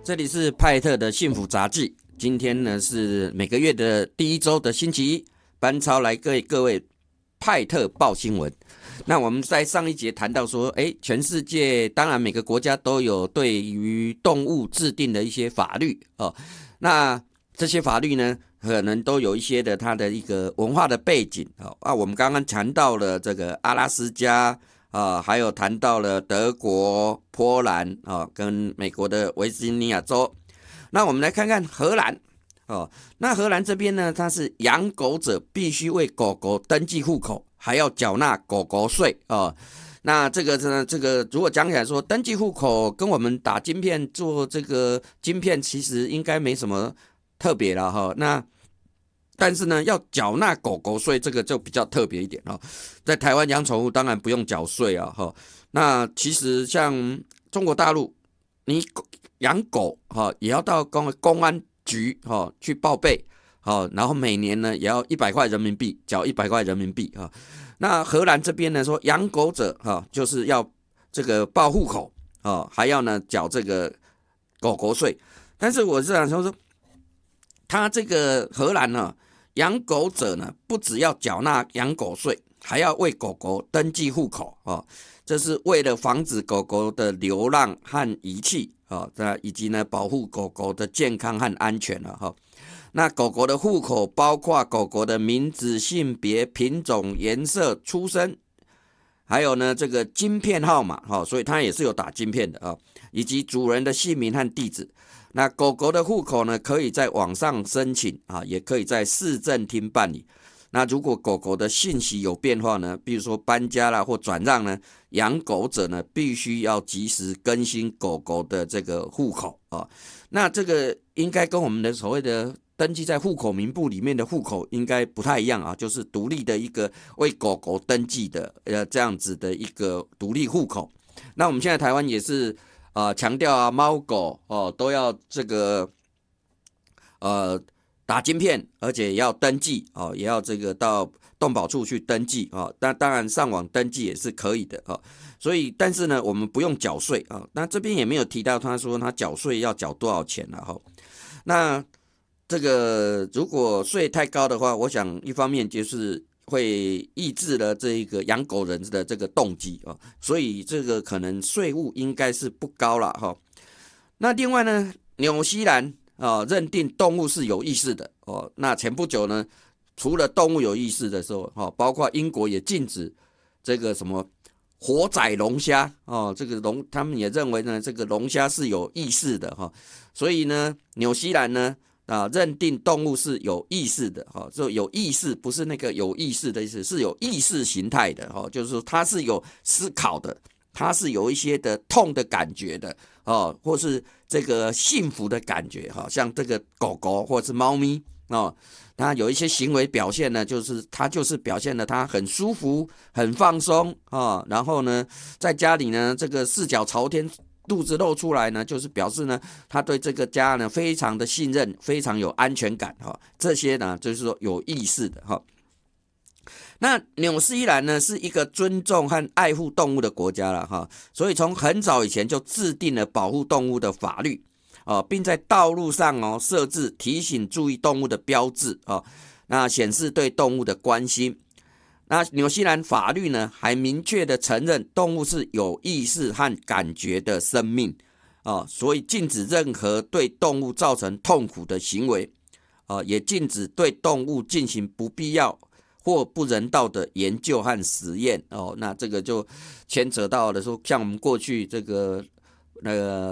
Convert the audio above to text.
这里是派特的幸福杂技。今天呢是每个月的第一周的星期一，班超来给各位派特报新闻。那我们在上一节谈到说，全世界当然每个国家都有对于动物制定的一些法律哦。那这些法律呢，可能都有一些的它的一个文化的背景哦。我们刚刚谈到了这个阿拉斯加。还有谈到了德国、波兰跟美国的维吉尼亚州。那我们来看看荷兰那荷兰这边呢，它是养狗者必须为狗狗登记户口，还要缴纳狗狗税那这个如果讲起来说，登记户口跟我们打晶片做这个晶片，其实应该没什么特别了但是呢，要缴纳狗狗税，这个就比较特别一点在台湾养宠物当然不用缴税那其实像中国大陆，你养狗也要到公安局去报备然后每年呢也要100块人民币，缴100块人民币那荷兰这边呢说，养狗者就是要这个报户口还要呢缴这个狗狗税。但是我是想说，他这个荷兰呢，养狗者呢，不只要缴纳养狗税，还要为狗狗登记户口这是为了防止狗狗的流浪和遗弃以及呢保护狗狗的健康和安全那狗狗的户口包括狗狗的名字、性别、品种、颜色、出生，还有呢这个晶片号码所以它也是有打晶片的以及主人的姓名和地址。那狗狗的户口呢，可以在网上申请也可以在市政厅办理。那如果狗狗的信息有变化呢，比如说搬家啦或转让呢，养狗者呢必须要及时更新狗狗的这个户口那这个应该跟我们的所谓的登记在户口名簿里面的户口应该不太一样就是独立的一个为狗狗登记的这样子的一个独立户口。那我们现在台湾也是强调猫狗都要这个打晶片，而且也要登记也要这个到动保处去登记那当然上网登记也是可以的所以但是呢，我们不用缴税那这边也没有提到他说他缴税要缴多少钱那这个如果税太高的话，我想一方面就是会抑制了这个养狗人的这个动机所以这个可能税务应该是不高了那另外呢，纽西兰认定动物是有意识的那前不久呢，除了动物有意识的时候包括英国也禁止这个什么活宰龙虾这个他们也认为呢，这个龙虾是有意识的所以呢，纽西兰呢认定动物是有意识的就有意识，不是那个有意识的意思，是有意识形态的就是说它是有思考的，它是有一些的痛的感觉的或是这个幸福的感觉像这个狗狗或是猫咪它有一些行为表现呢，它就是表现了它很舒服、很放松然后呢，在家里呢，这个四脚朝天，肚子露出来呢，就是表示呢，他对这个家呢非常的信任，非常有安全感这些呢就是说有意识的那纽西兰呢是一个尊重和爱护动物的国家了所以从很早以前就制定了保护动物的法律并在道路上设置提醒注意动物的标志那显示对动物的关心。那纽西兰法律呢，还明确的承认动物是有意识和感觉的生命所以禁止任何对动物造成痛苦的行为也禁止对动物进行不必要或不人道的研究和实验那这个就牵扯到了说，像我们过去这个